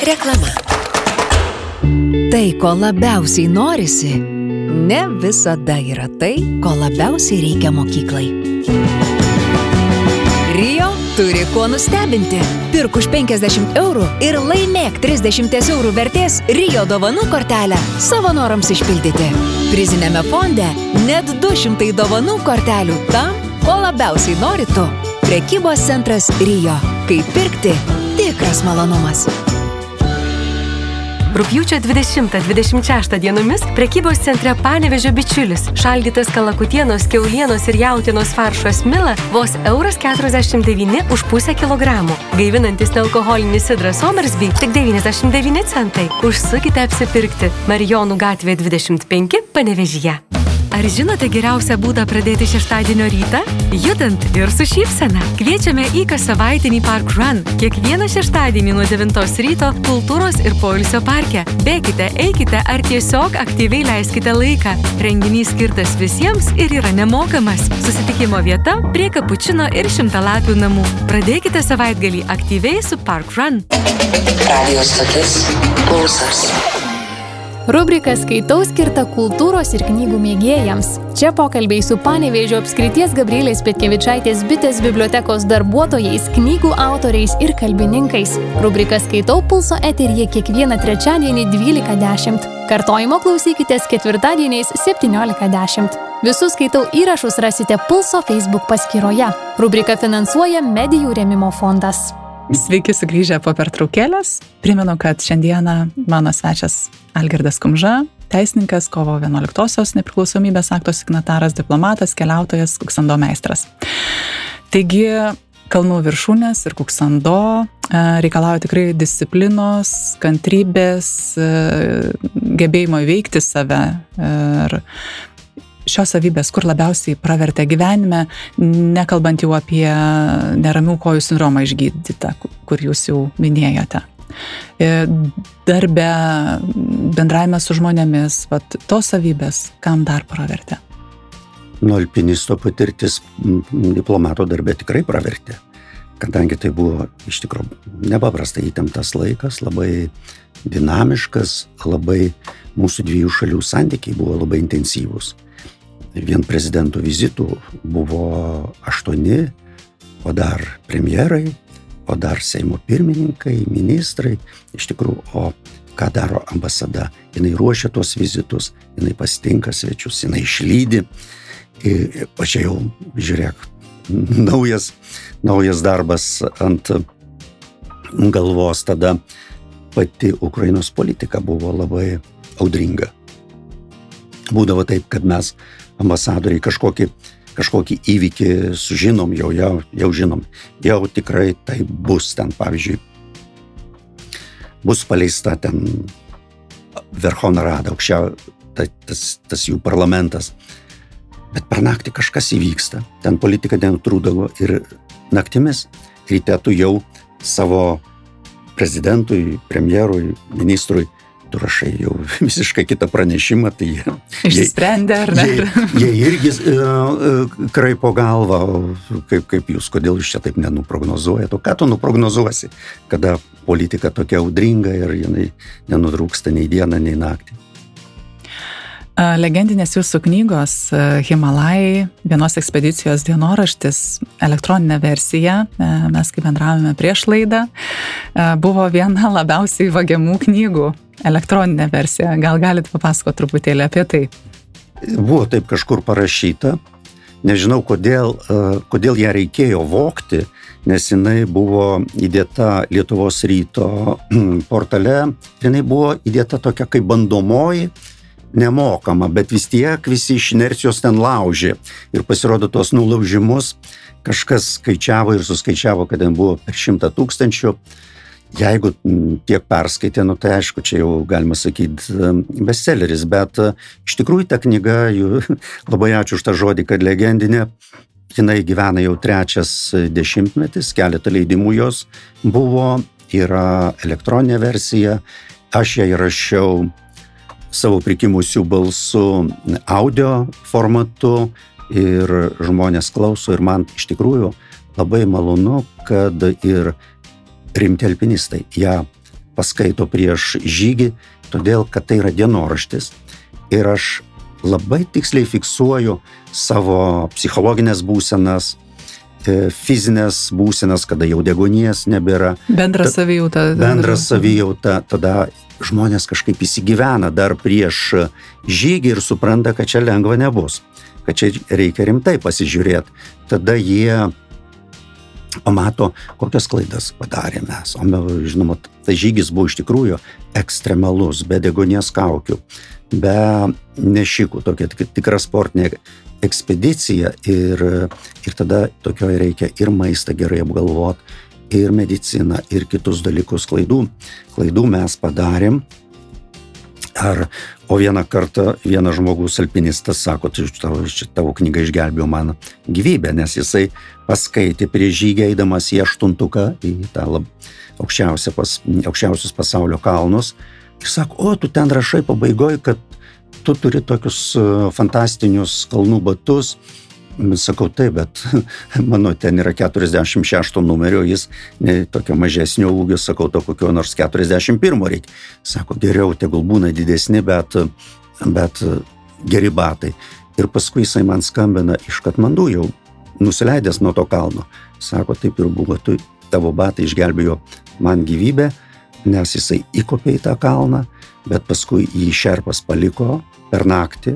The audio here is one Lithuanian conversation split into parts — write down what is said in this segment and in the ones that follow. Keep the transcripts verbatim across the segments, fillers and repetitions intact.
Reklama. Tai, ko labiausiai norisi, ne visada yra tai, ko labiausiai reikia mokyklai. Rio turi kuo nustebinti. Pirk už penkiasdešimt eurų ir laimėk trisdešimt eurų vertės Rio dovanų kortelę savo norams išpildyti. Priziniame fonde net du šimtai dovanų kortelių tam, ko labiausiai nori tu. Prekybos centras Rio. Kaip pirkti – tikras malonumas. Rugpjūčio dvidešimtą dvidešimt šeštą dienomis prekybos centre Panevėžio bičiulis šaldytas kalakutienos, kiaulienos ir jautienos faršas Mila vos euras keturiasdešimt devyni už pusę kilogramų. Gaivinantis nealkoholinis sidras Somersby tik devyniasdešimt devyni centai. Užsukite apsipirkti. Marijonų gatvė dvidešimt penki Panevėžyje. Ar žinote geriausią būdą pradėti šeštadienio rytą? Judant ir su šypsena. Kviečiame į kassavaitinį Park Run. Kiekvieną šeštadienį nuo devintos ryto kultūros ir poilsio parke. Bėkite, eikite ar tiesiog aktyviai leiskite laiką. Renginys skirtas visiems ir yra nemokamas. Susitikimo vieta prie Kapučino ir Šimtalapių namų. Pradėkite savaitgalį aktyviai su Park Run. Radio stotis Pulsas. Rubrika Skaitau skirta kultūros ir knygų mėgėjams. Čia pokalbiai su Panevėžio apskrities Gabrielės Petkevičaitės bitės bibliotekos darbuotojais, knygų autoriais ir kalbininkais. Rubrika Skaitau Pulso eteryje kiekvieną trečiadienį dvylika dešimt. Kartojimo klausykitės ketvirtadieniais septyniolika dešimt. Visus Skaitau įrašus rasite Pulso Facebook paskyroje. Rubrika finansuoja Medijų rėmimo fondas. Sveiki sugrįžę po pertraukėlės. Primenu, kad šiandieną mano svečias Algirdas Kumža, teisininkas, kovo vienuoliktosios nepriklausomybės akto signataras, diplomatas, keliautojas, kuksando meistras. Taigi, kalnų viršūnės ir kuksando reikalauja tikrai disciplinos, kantrybės, gebėjimo įveikti save ir šios savybės, kur labiausiai pravertė gyvenime, nekalbant jau apie neramių kojų sindromą išgydytą, kur jūs jau minėjote. Darbe, bendravime su žmonėmis, vat, tos savybės, kam dar pravertė? Nu, alpinisto patirtis diplomato darbe tikrai pravertė, kadangi tai buvo iš tikrųjų nepaprastai įtemptas laikas, labai dinamiškas, labai mūsų dviejų šalių santykiai buvo labai intensyvūs. Vien prezidentų vizitų buvo aštuoni, o dar premjerai, o dar Seimo pirmininkai, ministrai. Iš tikrųjų, o ką daro ambasada? Jinai ruošia tuos vizitus, jinai pasitinka svečius, jinai išlydi. O čia jau, žiūrėk, naujas, naujas darbas ant galvos. Tada pati Ukrainos politika buvo labai audringa. Būdavo taip, kad mes ambasadoriai kažkokį, kažkokį įvykį sužinom, jau, jau, jau žinom, jau tikrai tai bus ten, pavyzdžiui, bus paleista ten Verhovna Rada, aukščiau, ta, tas, tas jų parlamentas. Bet per naktį kažkas įvyksta, ten politika nenutrūdavo ir naktimis ryte tu jau savo prezidentui, premjerui, ministrui tu rašai jau visiškai kitą pranešimą, tai jie... Išsprendė, ar ne? Jie, jie irgi uh, kraipo galvą, kaip, kaip jūs, kodėl jūs čia taip nenuprognozuojate. O ką tu nuprognozuosi, kada politika tokia audringa ir jinai nenutrūksta nei dieną, nei naktį? Legendinės jūsų knygos Himalajai, vienos ekspedicijos dienoraštis, elektroninė versija, mes kai bendravome prieš laidą, buvo viena labiausiai vagiamų knygų, elektroninė versija. Gal galite papasakoti truputėlį apie tai? Buvo taip kažkur parašyta, nežinau kodėl, kodėl ją reikėjo vogti, nes jinai buvo įdėta Lietuvos ryto portale, jinai buvo įdėta tokia kaip bandomoji, nemokama, bet vis tiek visi iš inercijos ten laužė. Ir pasirodo tos nulaužimus kažkas skaičiavo ir suskaičiavo, kad ten buvo per šimtą tūkstančių. Jeigu tiek perskaitė, nu tai aišku, čia jau galima sakyti bestselleris, bet iš tikrųjų ta knyga, jų, labai ačiū už tą žodį, kad legendinė, jinai gyvena jau trečias dešimtmetis, keletą leidimų jos buvo, yra elektroninė versija, aš ją įrašiau savo prikimusių balsų audio formatu ir žmonės klauso ir man iš tikrųjų labai malonu, kad ir rimti alpinistai ją paskaito prieš žygį, todėl kad tai yra dienoraštis ir aš labai tiksliai fiksuoju savo psichologinės būsenas, fizinės būsenas, kada jau deguonies nebėra. Bendra savijauta. Bendra savijauta, tada žmonės kažkaip įsigyvena dar prieš žygį ir supranta, kad čia lengva nebus, kad čia reikia rimtai pasižiūrėti. Tada jie pamato, kokias klaidas padarė mes. O žinoma, tai žygis buvo iš tikrųjų ekstremalus, be deguonies kaukių, be nešikų, tokia tikra sportinė ekspedicija ir, ir tada tokioje reikia ir maistą gerai apgalvot, ir mediciną, ir kitus dalykus. Klaidų, klaidų mes padarėm. Ar, o vieną kartą vienas žmogus, alpinistas, sako, tai tavo, tavo knyga išgelbėjo man gyvybę, nes jisai paskaitė prieš žygį eidamas į aštuntuką, į tą lab, aukščiausia pas, aukščiausius pasaulio kalnus. Ir sako, o tu ten rašai pabaigoj, kad tu turi tokius fantastinius kalnų batus. Sakau, taip, bet mano ten yra keturiasdešimt šešto numerio, jis ne tokio mažesnio ūgio, sakau, to kokio nors keturiasdešimt pirmo reikia. Sako, geriau, tegul būna didesni, bet, bet geri batai. Ir paskui jisai man skambina iš Katmandu, jau nusileidęs nuo to kalno. Sako, taip ir buvo, tu, tavo batai išgelbėjo man gyvybę, nes jisai įkopė į tą kalną, bet paskui jį šerpas paliko per naktį,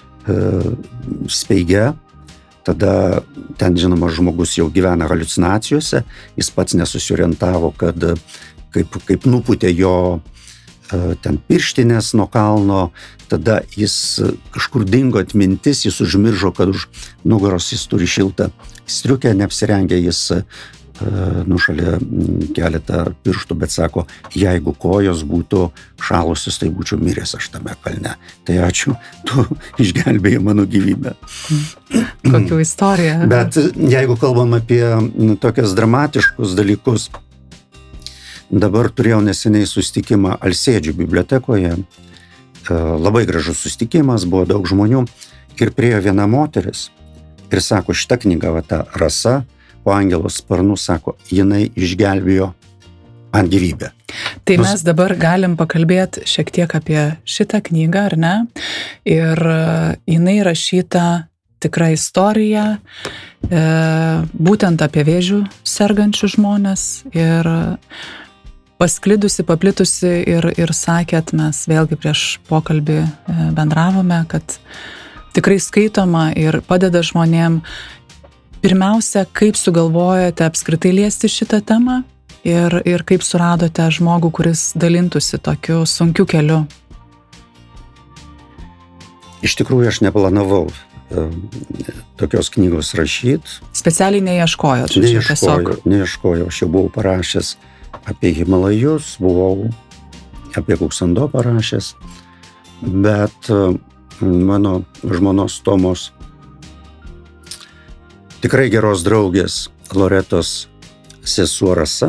speige. Tada ten, žinoma, žmogus jau gyvena haliucinacijose, jis pats nesusiorientavo, kad kaip, kaip nupūtė jo ten pirštinės nuo kalno, tada jis kažkur dingo atmintis, jis užmiržo, kad už nugaros jis turi šiltą striukę, neapsirengė, jis nušalė keletą pirštų, bet sako, jeigu kojos būtų šalusios, tai būčiau miręs aš tame kalne. Tai ačiū, tu išgelbėjai mano gyvybę. Kokių istorija. Bet jeigu kalbam apie tokias dramatiškus dalykus, dabar turėjau neseniai susitikimą Alsėdžių bibliotekoje. Labai gražus susitikimas, buvo daug žmonių ir priėjo viena moteris ir sako, šita knyga, va ta Rasa, po angelo sparnų, sako, jinai išgelbėjo man gyvybę. Tai Nus... mes dabar galim pakalbėti šiek tiek apie šitą knygą, ar ne? Ir jinai rašyta tikra istorija, e, būtent apie vėžių sergančių žmonės ir pasklidusi, paplitusi ir, ir sakėt, mes vėlgi prieš pokalbį bendravome, kad tikrai skaitoma ir padeda žmonėm. Pirmiausia, kaip sugalvojate apskritai liesti šitą temą ir, ir kaip suradote žmogų, kuris dalintųsi tokiu sunkiu keliu? Iš tikrųjų, aš neplanavau tokios knygos rašyti. Specialiai neieškojot? Neieškojau, neieškojau. Aš jau buvau parašęs apie Himalajus, buvau apie Kuksando parašęs, bet mano žmonos Tomos tikrai geros draugės Loretos sesuo Rasa,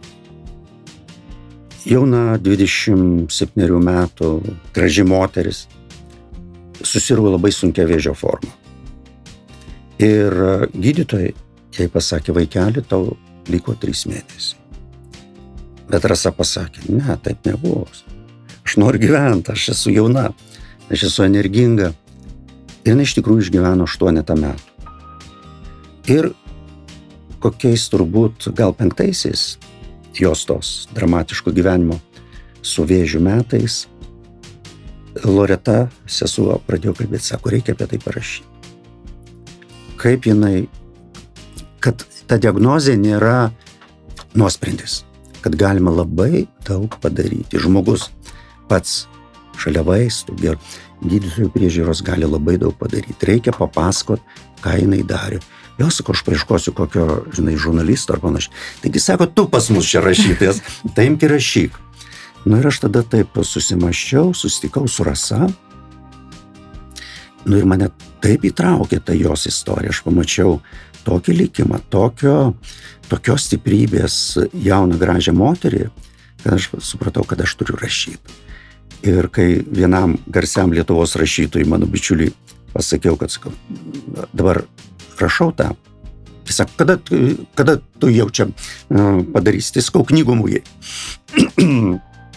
jauna dvidešimt septynerių metų, graži moteris, susirgo labai sunkia vėžio forma. Ir gydytojai jai pasakė, vaikeli, tau liko trys mėnesiai. Bet Rasa pasakė, ne, taip nebuvo. Aš noriu gyventi, aš esu jauna, aš esu energinga. Ir jinai iš tikrųjų išgyveno aštuonetą metų. Ir kokiais turbūt gal penktaisiais jos tos dramatiško gyvenimo su vėžiu metais, Loreta sesuo pradėjo kalbėti, sako, reikia apie tai parašyti. Kaip jinai, kad ta diagnozė nėra nuosprendis, kad galima labai daug padaryti. Žmogus pats šalia vaistų, gydytojų priežiūros gali labai daug padaryti. Reikia papasakot, ką jinai darė. Jo, sako, aš paieškosiu kokio, žinai, žurnalisto ar panašiai. Taigi, sako, tu pas mus čia rašytojas, tai imk ir rašyk. Nu ir aš tada taip susimaščiau, susitikau su Rasa. Nu ir mane taip įtraukė ta jos istorija. Aš pamačiau tokį likimą, tokio, tokios stiprybės jauną gražią moterį, kad aš supratau, kad aš turiu rašyti. Ir kai vienam garsiam Lietuvos rašytojui, mano bičiuliui, pasakiau, kad sakau, dabar rašau tą. Jis sako, kada, kada tu jau čia padarysi, tai sakau, knygų mugėj.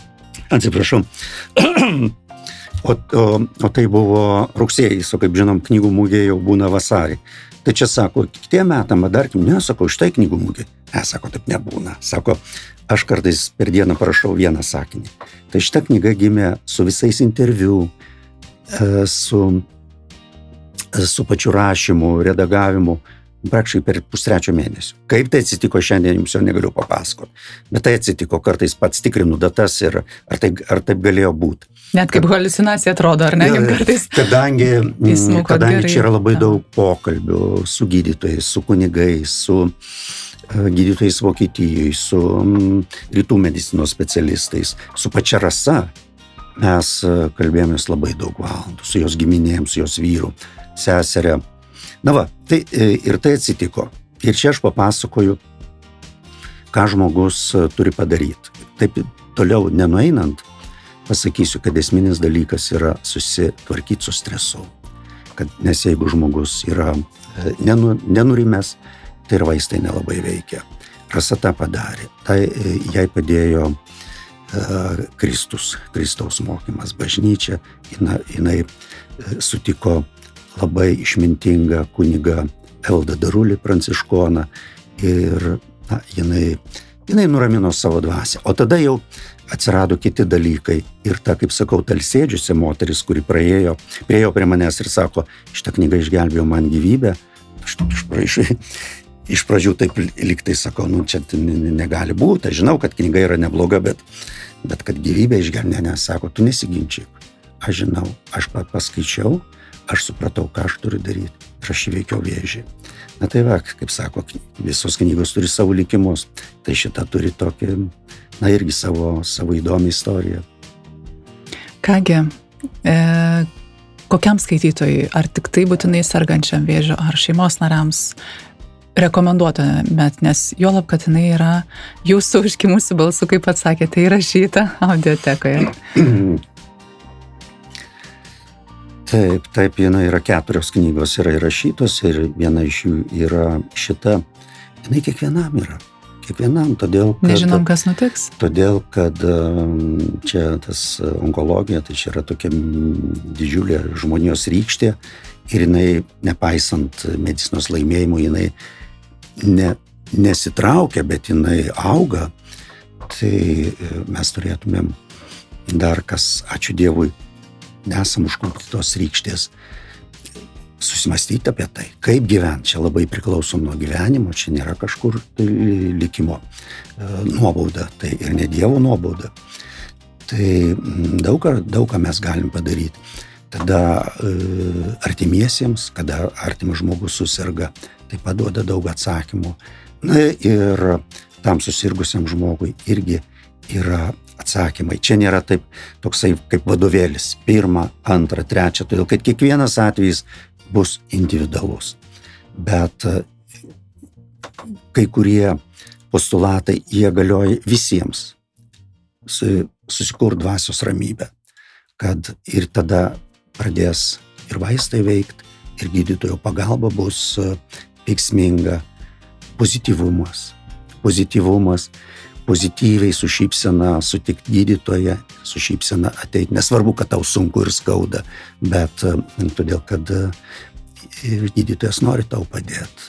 Atsiprašau. O, o, o tai buvo rugsėjais, o kaip žinom, knygų mugė jau būna vasarį. Tai čia sako, tie metam, darkim, ne, sako, štai knygų mugė. Ne, sako, taip nebūna. Sako, aš kartais per dieną parašau vieną sakinį. Tai šita knyga gimė su visais interviu, su, su pačiu rašymu, redagavimu, praktiškai per pustrečio mėnesio. Kaip tai atsitiko, šiandien jums jau negaliu papasakoti. Bet tai atsitiko, kartais pats tikrinu datas ir ar taip, ar taip galėjo būti. Net kaip haliucinacija atrodo, ar ne? Kartais kadangi kadangi gerai, čia yra labai ja. daug pokalbių su gydytojais, su kunigais, su gydytojais Vokietijoje, su rytų medicinos specialistais, su pačia rasa. Mes kalbėjomės labai daug valandų, su jos giminėm, su jos vyru, seserė. Na va, tai ir tai atsitiko. Ir čia aš papasakoju, ką žmogus turi padaryti. Taip toliau nenueinant, pasakysiu, kad esminis dalykas yra susitvarkyti su stresu. Kad, nes jeigu žmogus yra nenu, nenurimęs, tai ir vaistai nelabai veikia. Rasa tą padarė. Tai jai padėjo uh, Kristus, Kristaus mokymas, bažnyčia. Jina, jinai sutiko labai išmintingą kunigą Eldą Darulį, pranciškoną, ir na, jinai, jinai nuramino savo dvasią. O tada jau atsirado kiti dalykai. Ir ta, kaip sakau, talsėdžiusi moteris, kuri praėjo, priejo prie manęs ir sako, šitą knygą išgelbėjo man gyvybę. Aš iš, praeišai, iš pradžių taip liktai sakau, nu čia negali būti. Aš žinau, kad knyga yra nebloga, bet, bet kad gyvybę išgelbėjo, nes sako, tu nesiginčyk. Aš žinau, aš paskaičiau, aš supratau, ką aš turiu daryti. Ir aš įveikiau vėžį. Na tai va, kaip sako, visos knygos turi savo likimus. Tai šita turi tokį, na irgi savo, savo įdomią istoriją. Kągi, e, kokiam skaitytojui, ar tik tai būtinai sergančiam vėžio, ar šeimos nariams rekomenduotumėt, nes juolab, kad jinai yra jūsų užkimusių balsų, kaip pats sakėte, įrašyta audiotekoje. Taip, taip, viena yra keturios knygos yra įrašytos ir viena iš jų yra šita. Jinai kiekvienam yra. Kiekvienam, todėl kad... Nežinom, kas nutiks. Todėl, kad čia tas onkologija, tai čia yra tokia didžiulė žmonijos rykštė ir jinai, nepaisant medicinos laimėjimų, jinai ne, nesitraukia, bet jinai auga. Tai mes turėtumėm dar kas, ačiū Dievui, nesam užklupti tos rykštės, susimastyti apie tai, kaip gyventi. Čia labai priklausom nuo gyvenimo, čia nėra kažkur tai likimo nuobauda, tai ir ne Dievo nuobauda. Tai daug ką, daug ką mes galim padaryti. Tada artimiesiems, kada artimas žmogus susirga, tai paduoda daug atsakymų. Na ir tam susirgusiam žmogui irgi yra atsakymai. Čia nėra taip toksai kaip vadovėlis. Pirma, antra, trečia, todėl kad kiekvienas atvejis bus individualus. Bet kai kurie postulatai, jie galioja visiems. Susikur dvasios ramybę, kad ir tada pradės ir vaistai veikti, ir gydytojo pagalba bus veiksminga. Pozityvumas. Pozityvumas. Pozityviai su šypsena sutikti gydytoją, su šypsena ateiti. Nesvarbu, kad tau sunku ir skauda, bet todėl, kad ir gydytojas nori tau padėti.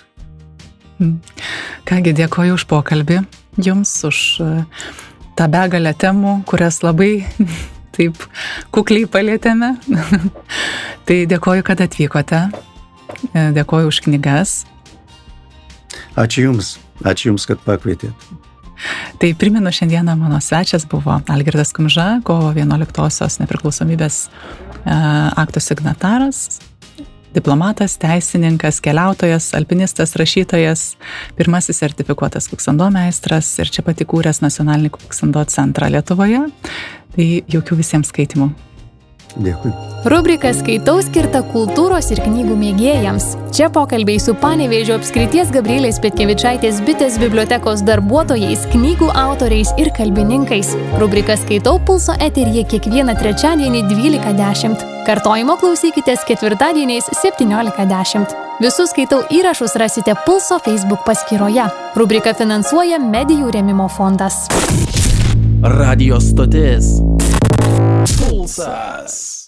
Kągi, dėkoju už pokalbį, jums už tą begalę temų, kurias labai taip kukliai palėtėme. Tai dėkoju, kad atvykote. Dėkoju už knygas. Ačiū Jums. Ačiū Jums, kad pakvietėt. Tai primenu, šiandieną mano svečias buvo Algirdas Kumža, kovo vienuoliktosios nepriklausomybės akto signataras, diplomatas, teisininkas, keliautojas, alpinistas, rašytojas, pirmasis sertifikuotas kuksando meistras ir čia pat įkūręs nacionalinį kuksando centrą Lietuvoje. Tai jokių visiems skaitimų. Dėkui. Rubrika Skaitau skirta kultūros ir knygų mėgėjams. Čia pokalbiai su Panevėžio apskrities Gabrielės Petkevičaitės bitės bibliotekos darbuotojais, knygų autoriais ir kalbininkais. Rubrika Skaitau Pulso eteryje kiekvieną trečiadienį dvylika dešimt. Kartojimo klausykitės ketvirtadieniais septyniolika dešimt. Visus Skaitau įrašus rasite Pulso Facebook paskyroje. Rubrika finansuoja Medijų rėmimo fondas. Radio stotis. Pulsas.